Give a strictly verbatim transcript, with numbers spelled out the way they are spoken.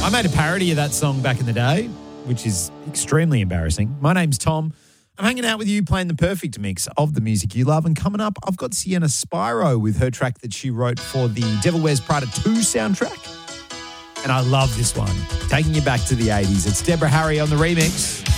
I made a parody of that song back in the day, which is extremely embarrassing. My name's Tom. I'm hanging out with you playing the perfect mix of the music you love. And coming up, I've got Sienna Spyro with her track that she wrote for the Devil Wears Prada two soundtrack. And I love this one. Taking you back to the eighties. It's Deborah Harry on the remix.